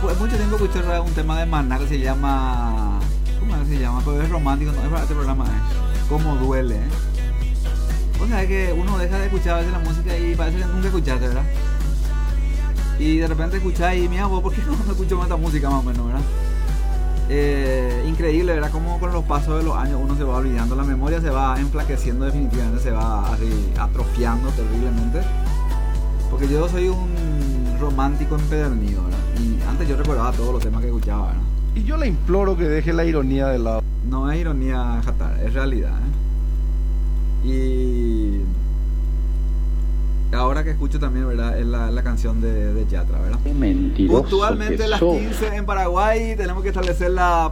mucho tiempo escuché un tema de Maná que se llama... ¿Cómo es que se llama? Pero es romántico, no es para este programa, es Cómo duele, ¿eh? O sea, es que uno deja de escuchar a veces la música y parece que nunca escuchaste, ¿verdad? Y de repente escuchás y mira vos, ¿por qué no escucho más esta música más o menos, verdad? Increíble, ¿verdad? Como con los pasos de los años uno se va olvidando, la memoria se va enflaqueciendo definitivamente, se va así atrofiando terriblemente. Porque yo soy un romántico empedernido, ¿verdad? Y antes yo recordaba todos los temas que escuchaba, ¿verdad? Y yo le imploro que deje la ironía de lado. No es ironía, Jatar, es realidad, ¿eh? Y ahora que escucho también, ¿verdad? Es la canción de Yatra, ¿verdad? Qué mentiroso. Puntualmente que las sos. 15 en Paraguay tenemos que establecer la